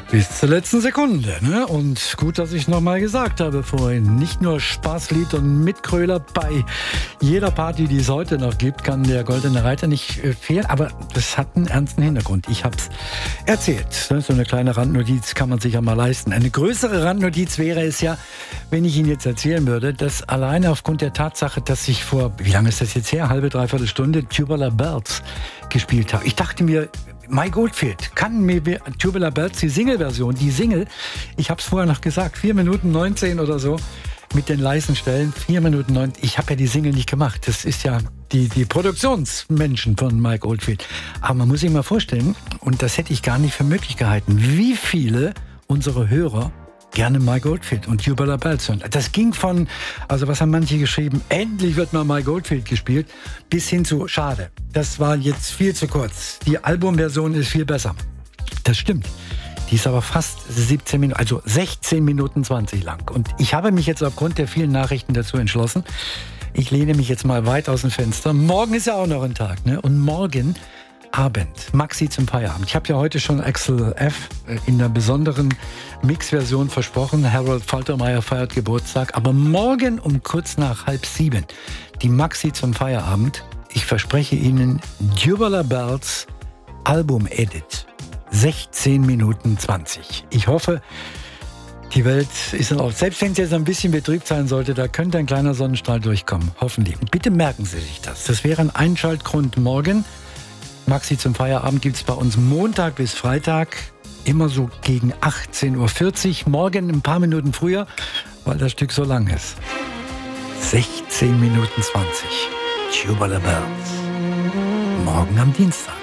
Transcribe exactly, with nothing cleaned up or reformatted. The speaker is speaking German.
Bis zur letzten Sekunde. Ne? Und gut, dass ich nochmal gesagt habe vorhin, nicht nur Spaßlied und Mitkröler bei jeder Party, die es heute noch gibt, kann der Goldene Reiter nicht äh, fehlen. Aber das hat einen ernsten Hintergrund. Ich habe es erzählt. Ne? So eine kleine Randnotiz kann man sich ja mal leisten. Eine größere Randnotiz wäre es ja, wenn ich Ihnen jetzt erzählen würde, dass alleine aufgrund der Tatsache, dass ich vor, wie lange ist das jetzt her, halbe, dreiviertel Stunde, Tubular Bells gespielt habe. Ich dachte mir, Mike Oldfield kann mir Tubular Bells, die Single-Version, die Single, ich habe es vorher noch gesagt, vier Minuten neunzehn oder so, mit den leisen Stellen, vier Minuten neunzehn, ich habe ja die Single nicht gemacht, das ist ja die, die Produktionsmenschen von Mike Oldfield. Aber man muss sich mal vorstellen, und das hätte ich gar nicht für möglich gehalten, wie viele unserer Hörer gerne Mike Oldfield und Tubular Bells hören. Das ging von, also was haben manche geschrieben, endlich wird mal Mike Oldfield gespielt, bis hin zu, schade, das war jetzt viel zu kurz. Die Albumversion ist viel besser. Das stimmt. Die ist aber fast siebzehn Minuten, also sechzehn Minuten zwanzig lang. Und ich habe mich jetzt aufgrund der vielen Nachrichten dazu entschlossen, ich lehne mich jetzt mal weit aus dem Fenster. Morgen ist ja auch noch ein Tag, ne? Und morgen Abend, Maxi zum Feierabend. Ich habe ja heute schon Axel F. in der besonderen Mix-Version versprochen. Harold Faltermeier feiert Geburtstag. Aber morgen um kurz nach halb sieben die Maxi zum Feierabend. Ich verspreche Ihnen Tubular Bells Album-Edit. sechzehn Minuten zwanzig. Ich hoffe, die Welt ist in Ordnung. Selbst wenn es jetzt ein bisschen betrübt sein sollte, da könnte ein kleiner Sonnenstrahl durchkommen. Hoffentlich. Bitte merken Sie sich das. Das wäre ein Einschaltgrund morgen. Maxi zum Feierabend gibt es bei uns Montag bis Freitag, immer so gegen achtzehn Uhr vierzig. Morgen ein paar Minuten früher, weil das Stück so lang ist. sechzehn Minuten zwanzig. Tubular Bells. Morgen am Dienstag.